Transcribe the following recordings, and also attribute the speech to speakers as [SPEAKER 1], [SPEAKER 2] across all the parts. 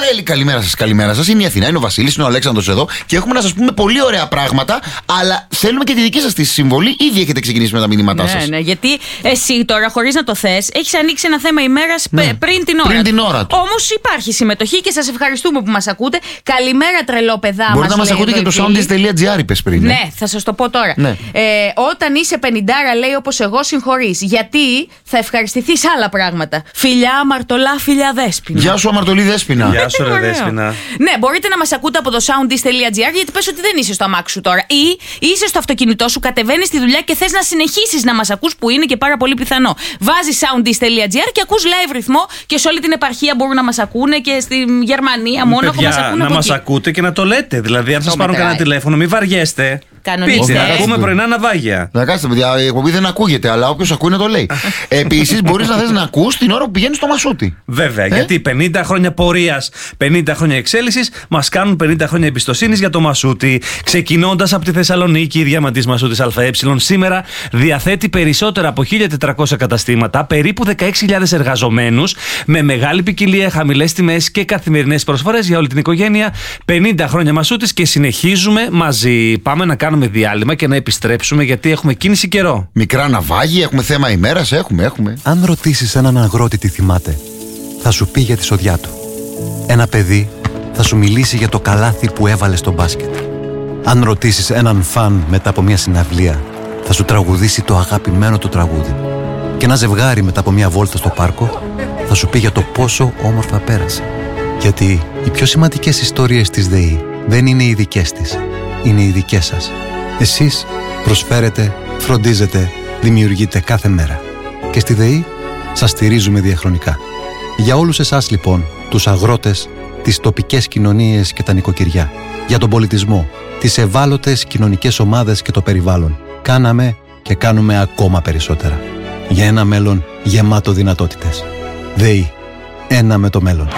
[SPEAKER 1] Έλλη, καλημέρα σας. Είναι η Αθηνά, είναι ο Βασίλης, είναι ο Αλέξανδρος εδώ και έχουμε να σας πούμε πολύ ωραία πράγματα. Αλλά θέλουμε και τη δική σας τη συμβολή. Ήδη έχετε ξεκινήσει με τα μηνύματά σας.
[SPEAKER 2] Ναι, γιατί εσύ τώρα, χωρίς να το θες, έχεις ανοίξει ένα θέμα ημέρας πριν την ώρα του. Όμως υπάρχει συμμετοχή και σας ευχαριστούμε που μας ακούτε. Καλημέρα, τρελόπαιδα.
[SPEAKER 1] Μπορείτε να μας ακούτε και το soundis.gr, είπες πριν.
[SPEAKER 2] Ναι, θα σας το πω τώρα.
[SPEAKER 1] Ναι.
[SPEAKER 2] Όταν είσαι 50, λέει όπως εγώ, συγχωρείς. Γιατί θα ευχαριστηθείς άλλα πράγματα. Φιλιά, αμαρτωλά, φιλιά Δέσποινα.
[SPEAKER 1] Γεια σου, αμαρτωλή Δέσποινα.
[SPEAKER 3] Γεια σου, ρε Δέσποινα.
[SPEAKER 2] Ναι, μπορείτε να μας ακούτε από το soundis.gr, γιατί πες ότι δεν είσαι στο αμάξι σου τώρα. Ή είσαι στο αυτοκίνητό σου, κατεβαίνεις στη δουλειά και θες να συνεχίσεις να μας ακούς, που είναι και πάρα πολύ πιθανό. Βάζεις soundis.gr και ακούς live ρυθμό και σε όλη την επαρχία μπορούν να μας ακούνε και στη Γερμανία μόνο που μας ακούνε.
[SPEAKER 3] Να μας ακούτε και να το λέτε. Δηλαδή, αν σας πάρουν κανένα τηλέφωνο, μην βαριέστε.
[SPEAKER 2] Κανονίστε.
[SPEAKER 3] Πείτε, ακούμε πρωινά ναυάγια.
[SPEAKER 1] Να κάτσετε, παιδιά, η εκπομπή δεν ακούγεται, αλλά όποιος ακούει να το λέει. Επίσης, μπορείς να θες να ακούς την ώρα που πηγαίνεις στο Μασούτι.
[SPEAKER 3] Βέβαια, γιατί 50 χρόνια πορείας, 50 χρόνια εξέλιξης μας κάνουν 50 χρόνια εμπιστοσύνης για το Μασούτι. Ξεκινώντας από τη Θεσσαλονίκη, η Διαμαντής Μασούτης ΑΕ σήμερα διαθέτει περισσότερα από 1.400 καταστήματα, περίπου 16.000 εργαζομένους, με μεγάλη ποικιλία, χαμηλές τιμές και καθημερινές προσφορές για όλη την οικογένεια. 50 χρόνια Μασούτης και συνεχίζουμε μαζί. Πάμε να κάνουμε διάλειμμα και να επιστρέψουμε, γιατί έχουμε κίνηση καιρό.
[SPEAKER 1] Μικρά ναυάγια, έχουμε θέμα ημέρας, έχουμε.
[SPEAKER 4] Αν ρωτήσεις έναν αγρότη τι θυμάται, θα σου πει για τη σοδιά του. Ένα παιδί θα σου μιλήσει για το καλάθι που έβαλε στο μπάσκετ. Αν ρωτήσεις έναν φαν μετά από μια συναυλία, θα σου τραγουδήσει το αγαπημένο του τραγούδι. Και ένα ζευγάρι μετά από μια βόλτα στο πάρκο θα σου πει για το πόσο όμορφα πέρασε. Γιατί οι πιο σημαντικές ιστορίες της ΔΕΗ δεν είναι οι δικές της, είναι οι δικές σας. Εσείς προσφέρετε, φροντίζετε, δημιουργείτε κάθε μέρα. Και στη ΔΕΗ σας στηρίζουμε διαχρονικά. Για όλους εσάς λοιπόν, τους αγρότες, τις τοπικές κοινωνίες και τα νοικοκυριά, για τον πολιτισμό, τις ευάλωτες κοινωνικές ομάδες και το περιβάλλον, κάναμε και κάνουμε ακόμα περισσότερα. Για ένα μέλλον γεμάτο δυνατότητες. ΔΕΗ. Ένα με το μέλλον.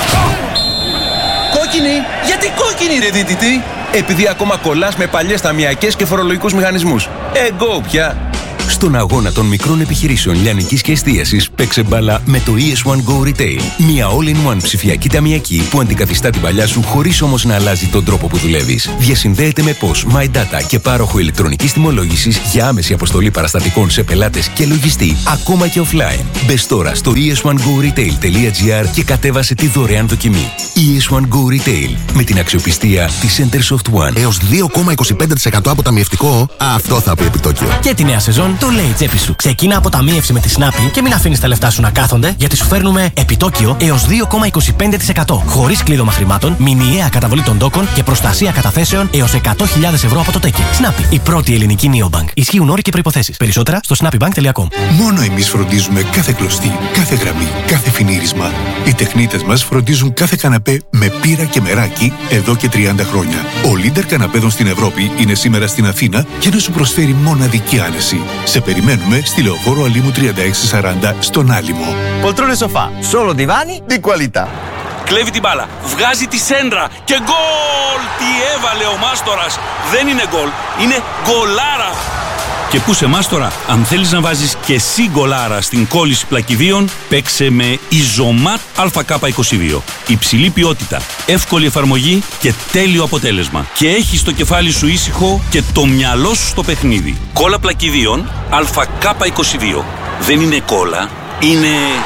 [SPEAKER 5] Κόκκινη! Γιατί κόκκινη, ρε δίτητη? Επειδή ακόμα κολλάς με παλιές ταμιακές και φορολογικούς μηχανισμούς. Εγώ πια! Στον αγώνα των μικρών επιχειρήσεων λιανικής και εστίασης, παίξε μπάλα με το ES1 Go Retail. Μια all-in-one ψηφιακή ταμιακή που αντικαθιστά την παλιά σου χωρίς όμως να αλλάζει τον τρόπο που δουλεύεις. Διασυνδέεται με POS, My Data και πάροχο ηλεκτρονικής τιμολόγησης για άμεση αποστολή παραστατικών σε πελάτες και λογιστή, ακόμα και offline. Μπες τώρα στο es1goretail.gr και κατέβασε τη δωρεάν δοκιμή. ES1 Go Retail, με την αξιοπιστία της Centersoft One.
[SPEAKER 6] Έως 2,25% αποταμιευτικό, αυτό θα πει επιτόκιο.
[SPEAKER 7] Και τη νέα σεζόν το λέει η τσέπη σου. Ξεκίνα αποταμίευση με τη Snappi και μην αφήνεις τα λεφτά σου να κάθονται, γιατί σου φέρνουμε επιτόκιο έως 2,25%. Χωρίς κλείδωμα χρημάτων, μηνιαία καταβολή των τόκων και προστασία καταθέσεων έως 100.000 ευρώ από το τέκι. Snappi, η πρώτη ελληνική neobank. Ισχύουν όροι και προϋποθέσεις. Περισσότερα στο snappybank.com.
[SPEAKER 8] Μόνο εμείς φροντίζουμε κάθε κλωστή, κάθε γραμμή, κάθε φινίρισμα. Οι τεχνίτες μας φροντίζουν κάθε καναπέ με πύρα και μεράκι εδώ και 30 χρόνια. Ο leader καναπέδων στην Ευρώπη είναι σήμερα στην Αθήνα για να σου προσφέρει μοναδική άνεση. Σε περιμένουμε στη Λεωφόρο Αλήμου 3640 στον Άλυμο.
[SPEAKER 5] Πολτρώνε σοφά. Solo divani di qualità.
[SPEAKER 9] Κλέβει την μπάλα, βγάζει τη σέντρα και γκολ! Τι έβαλε ο Μάστορας! Δεν είναι γκολ, είναι γκολάρα! Και πού σε Μάστορα, αν θέλεις να βάζεις και εσύ γκολάρα στην κόλληση πλακιδίων, παίξε με Ιζωμάτ ΑΚ22. Υψηλή ποιότητα, εύκολη εφαρμογή και τέλειο αποτέλεσμα. Και έχεις το κεφάλι σου ήσυχο και το μυαλό σου στο παιχνίδι. Κόλλα πλακιδίων ΑΚ22. Δεν είναι κόλλα, είναι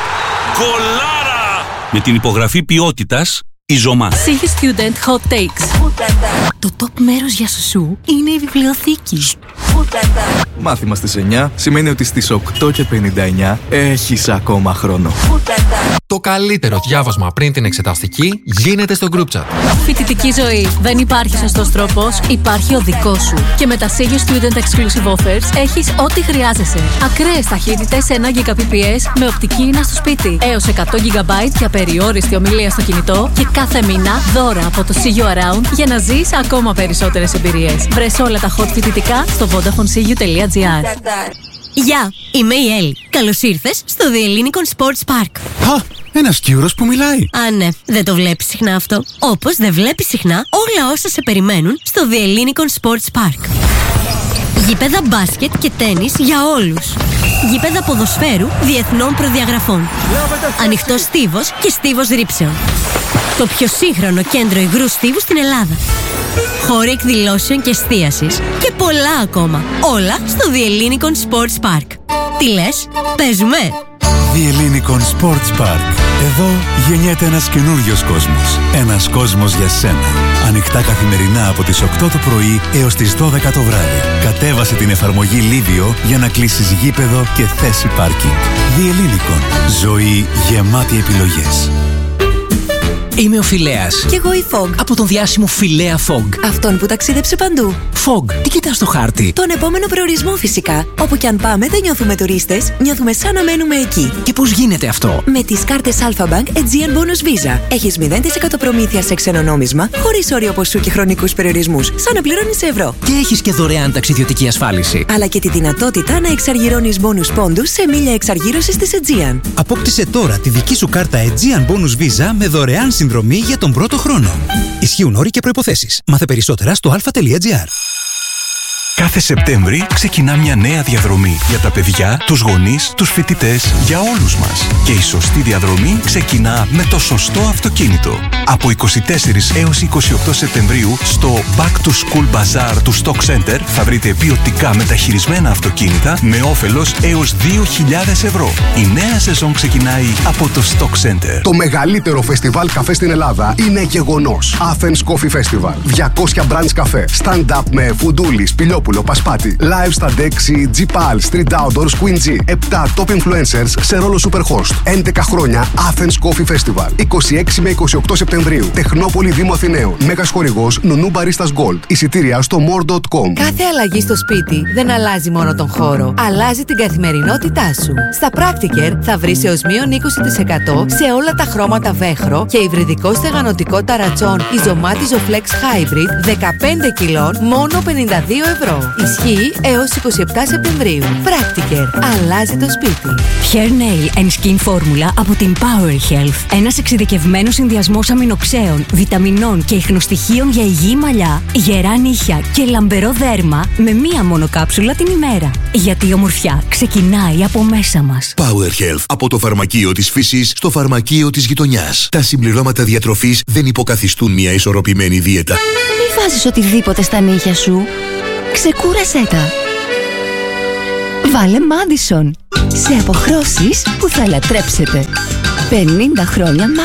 [SPEAKER 9] γκολάρα! Με την υπογραφή ποιότητας Ιζωμάτ.
[SPEAKER 10] CU Student Hot Takes. Το top μέρος για σουσού είναι η βιβλιοθήκη.
[SPEAKER 11] Μάθημα στις 9 σημαίνει ότι στις 8:59 έχεις ακόμα χρόνο.
[SPEAKER 12] Το καλύτερο διάβασμα πριν την εξεταστική γίνεται στο group chat.
[SPEAKER 10] Φοιτητική ζωή. Δεν υπάρχει σωστός τρόπος, υπάρχει ο δικός σου. Και με τα CU Student Exclusive Offers έχεις ό,τι χρειάζεσαι. Ακραίες ταχύτητες 1 Gbps με οπτική ίνα στο σπίτι. Έως 100 GB για περιόριστη ομιλία στο κινητό. Και κάθε μήνα δώρα από το See You Around για να ζεις ακόμα περισσότερες εμπειρίες. Βρες όλα τα hot φοιτητικά στο vodafonesiu.gr.
[SPEAKER 13] Γεια, είμαι η Έλλη. Καλώς ήρθες στο The Hellenic Sports Park.
[SPEAKER 6] Ένας Κύρος που μιλάει.
[SPEAKER 13] Α, ναι, δεν το βλέπεις συχνά αυτό. Όπως δεν βλέπεις συχνά όλα όσα σε περιμένουν στο The Hellenic Sports Park. Γήπεδα μπάσκετ και τένις για όλους. Γήπεδα ποδοσφαίρου διεθνών προδιαγραφών. Ανοιχτός στίβος και στίβος ρήψεων. Το πιο σύγχρονο κέντρο υγρού στίβου στην Ελλάδα. Χώροι εκδηλώσεων και εστίασης και πολλά ακόμα. Όλα στο The Ellinikon Sports Park. Τι λες, παίζουμε?
[SPEAKER 14] The Ellinikon Sports Park. Εδώ γεννιέται ένας καινούριος κόσμος. Ένας κόσμος για σένα. Ανοιχτά καθημερινά από τις 8 το πρωί έως τις 12 το βράδυ. Κατέβασε την εφαρμογή Livio για να κλείσεις γήπεδο και θέση πάρκινγκ. The Ellinikon. Ζωή γεμάτη επιλογές.
[SPEAKER 15] Είμαι ο Φιλέας.
[SPEAKER 16] Κι εγώ η Fog.
[SPEAKER 15] Από τον διάσημο Φιλέα Fog.
[SPEAKER 16] Αυτόν που ταξίδεψε παντού.
[SPEAKER 15] Fog, τι κοιτάς στο χάρτη?
[SPEAKER 16] Τον επόμενο προορισμό φυσικά. Όπου κι αν πάμε δεν νιώθουμε τουρίστες, νιώθουμε σαν να μένουμε εκεί.
[SPEAKER 15] Και πώς γίνεται αυτό?
[SPEAKER 16] Με τις κάρτες Alpha Bank Aegean Bonus Visa. Έχεις 0% προμήθεια σε ξένο νόμισμα, χωρίς όριο ποσού και χρονικούς περιορισμούς, σαν να πληρώνεις σε ευρώ.
[SPEAKER 15] Και έχεις και δωρεάν ταξιδιωτική ασφάλιση.
[SPEAKER 16] Αλλά και τη δυνατότητα να εξαργυρώνεις bonus πόντους σε μίλια εξαργύρωσης της Aegean.
[SPEAKER 17] Απόκτησε τώρα τη δική σου κάρτα Aegean Bonus Visa με δωρεάν συνδρομή για τον πρώτο χρόνο. Ισχύουν όροι και προϋποθέσεις. Μάθε περισσότερα στο alpha.gr.
[SPEAKER 18] Κάθε Σεπτέμβρη ξεκινά μια νέα διαδρομή για τα παιδιά, τους γονείς, τους φοιτητές, για όλους μας. Και η σωστή διαδρομή ξεκινά με το σωστό αυτοκίνητο. Από 24 έως 28 Σεπτεμβρίου στο Back to School Bazaar του Stock Center θα βρείτε ποιοτικά μεταχειρισμένα αυτοκίνητα με όφελος έως 2.000 ευρώ. Η νέα σεζόν ξεκινάει από το Stock Center.
[SPEAKER 19] Το μεγαλύτερο φεστιβάλ καφέ στην Ελλάδα είναι γεγονός. Athens Coffee Festival. 200 branch καφέ. Stand-up με Φουντούλη, Πιλιόπουλο, Πασπάτη. Live στα Dexy, G-Pal, Street Outdoors, Queen G. 7 top influencers σε ρόλο Superhost. 11 χρόνια Athens Coffee Festival. 26 με 28 Σεπτεμβρίου. Τεχνόπολη Δήμου Αθηναίων. Μέγας χορηγός Νουνού Μπαρίστας Gold. Εισιτήρια στο more.com.
[SPEAKER 20] Κάθε αλλαγή στο σπίτι δεν αλλάζει μόνο τον χώρο. Αλλάζει την καθημερινότητά σου. Στα Practicare θα βρεις έως μείον 20% σε όλα τα χρώματα βέχρο και υβριδικό στεγανοτικό ταρατσόν Ιζωμάτιζο Flex Hybrid 15 κιλών μόνο 52 ευρώ. Ισχύει έως 27 Σεπτεμβρίου. Practicare. Αλλάζει το σπίτι.
[SPEAKER 21] Hair Nail and Skin Formula από την Power Health. Ένας εξειδικευμένος συνδυασμός αμινοξέων, βιταμινών και ιχνοστοιχείων για υγιή μαλλιά, γερά νύχια και λαμπερό δέρμα με μία μόνο κάψουλα την ημέρα. Γιατί η ομορφιά ξεκινάει από μέσα μας.
[SPEAKER 22] Power Health. Από το φαρμακείο της φύσης στο φαρμακείο της γειτονιάς. Τα συμπληρώματα διατροφής δεν υποκαθιστούν μια ισορροπημένη δίαιτα.
[SPEAKER 23] Μη βάζεις οτιδήποτε στα νύχια σου. Ξεκούρασέ τα. Βάλε Madison. Σε αποχρώσεις που θα λατρέψετε. 50 χρόνια